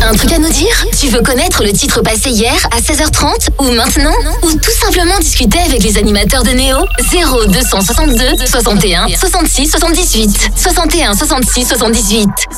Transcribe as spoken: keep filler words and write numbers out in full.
Un truc à nous dire? Tu veux connaître le titre passé hier à seize heures trente ou maintenant? Ou tout simplement discuter avec les animateurs de Néo? zéro deux cent soixante-deux soixante et un soixante-six soixante-dix-huit soixante et un soixante-six soixante-dix-huit.